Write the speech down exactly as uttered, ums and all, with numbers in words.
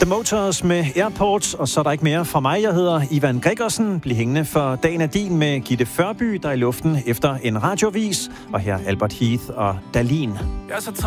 The Motors med Airports, og så er der ikke mere fra mig. Jeg hedder Ivan Gregersen. Bliv hængende for Dagen er din med Gitte Førby, der er i luften efter en radiovis. Og her Albert Heath og Dalin.